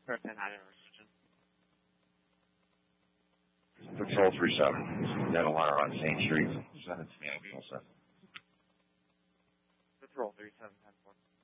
Person had a restriction. Patrol 37. Dental wire on St. Street. Send it to me. I'll send it. Patrol 3710-4.